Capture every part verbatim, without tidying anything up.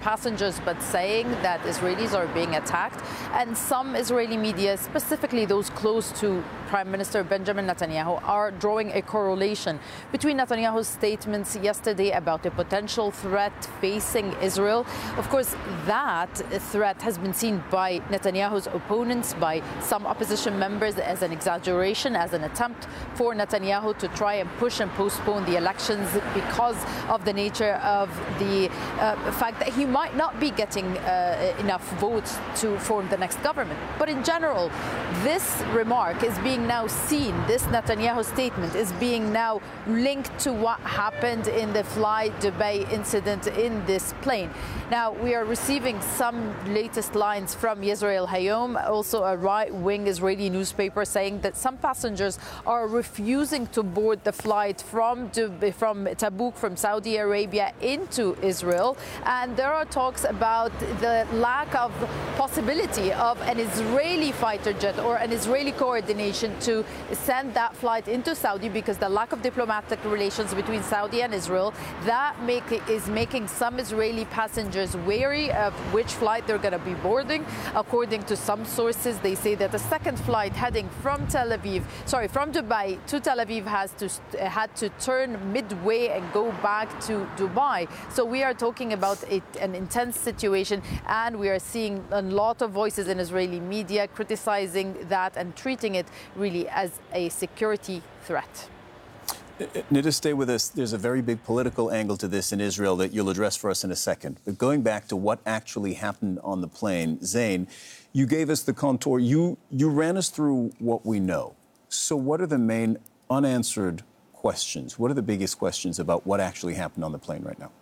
passengers, but saying that Israelis are being attacked. And some Israeli media, specifically those close to Prime Minister Benjamin Netanyahu, are drawing a correlation between Netanyahu's statements yesterday about a potential threat facing Israel. Of course, that threat has been seen by Netanyahu's opponents, by some opposition members, as an exaggeration, as an attempt for Netanyahu to try and push and postpone the elections because of the nature of the uh, fact that he might not be getting uh, enough votes to form the next government. But in general, this remark is being now seen, this Netanyahu statement is being now linked to what happened in the Fly Dubai incident in this plane. Now, we are receiving some latest lines from Yisrael Hayom, also a right-wing Israeli newspaper, saying that some passengers are refusing to board the flight from Dubai, from Tabuk, from Saudi Arabia into Israel. And there are talks about the lack of possibility of an Israeli fighter jet or an Israeli coordination to send that flight into Saudi, because the lack of diplomatic relations between Saudi and Israel, that make, is making some Israeli passengers wary of which flight they're going to be boarding. According to some sources, they say that the second flight heading from Tel Aviv, sorry, from Dubai to Tel Aviv has to had to turn midway and go back to Dubai. So we are talking about a, an intense situation, and we are seeing a lot of voices in Israeli media criticizing that and treating it really as a security threat. Nida, stay with us. There's a very big political angle to this in Israel that you'll address for us in a second. But going back to what actually happened on the plane, Zain, you gave us the contour. You, you ran us through what we know. So what are the main unanswered questions? What are the biggest questions about what actually happened on the plane right now?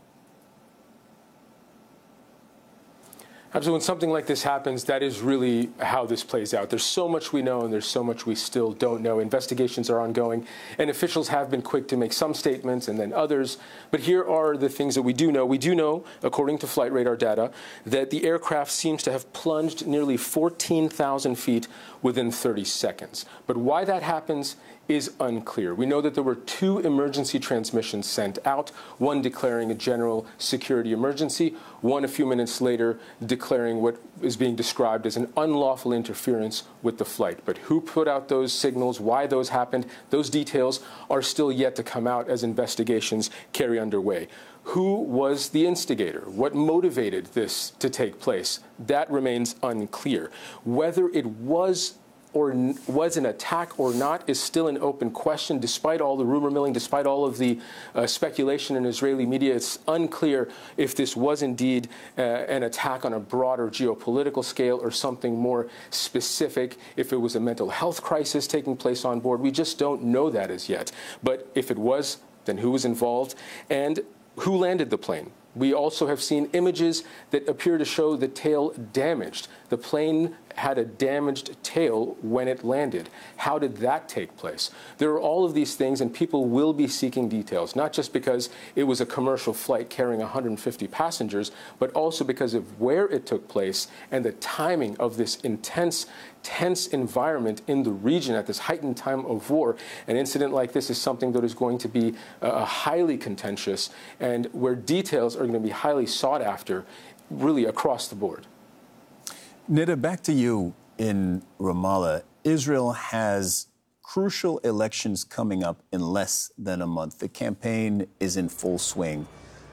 Absolutely. When something like this happens, that is really how this plays out. There's so much we know and there's so much we still don't know. Investigations are ongoing, and officials have been quick to make some statements and then others. But here are the things that we do know. We do know, according to flight radar data, that the aircraft seems to have plunged nearly fourteen thousand feet within thirty seconds. But why that happens is unclear. We know that there were two emergency transmissions sent out, one declaring a general security emergency, one a few minutes later declaring what is being described as an unlawful interference with the flight. But who put out those signals, why those happened, those details are still yet to come out as investigations carry underway. Who was the instigator? What motivated this to take place? That remains unclear. Whether it was or was an attack or not is still an open question. Despite all the rumor milling, despite all of the uh, speculation in Israeli media, it's unclear if this was indeed uh, an attack on a broader geopolitical scale or something more specific, if it was a mental health crisis taking place on board. We just don't know that as yet. But if it was, then who was involved and who landed the plane? We also have seen images that appear to show the tail damaged. The plane had a damaged tail when it landed. How did that take place? There are all of these things, and people will be seeking details, not just because it was a commercial flight carrying one hundred fifty passengers, but also because of where it took place and the timing of this intense, tense environment in the region at this heightened time of war. An incident like this is something that is going to be uh, highly contentious, and where details are going to be highly sought after, really across the board. Nida, back to you in Ramallah. Israel has crucial elections coming up in less than a month. The campaign is in full swing.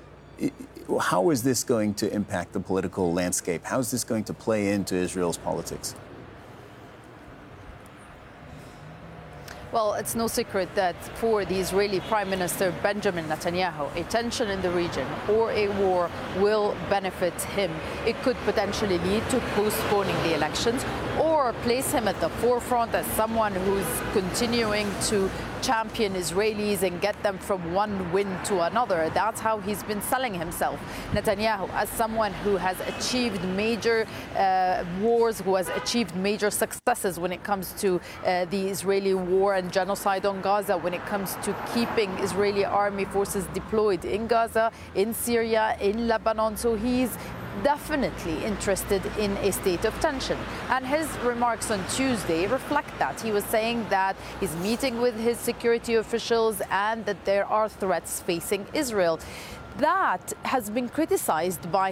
How is this going to impact the political landscape? How is this going to play into Israel's politics? Well, it's no secret that for the Israeli Prime Minister Benjamin Netanyahu, a tension in the region or a war will benefit him. It could potentially lead to postponing the elections or place him at the forefront as someone who's continuing to champion Israelis and get them from one win to another. That's how he's been selling himself. Netanyahu, as someone who has achieved major uh, wars, who has achieved major successes when it comes to uh, the Israeli war and genocide on Gaza, when it comes to keeping Israeli army forces deployed in Gaza, in Syria, in Lebanon. So he's definitely interested in a state of tension. And his remarks on Tuesday reflect that. He was saying that he's meeting with his security officials and that there are threats facing Israel. That has been criticized by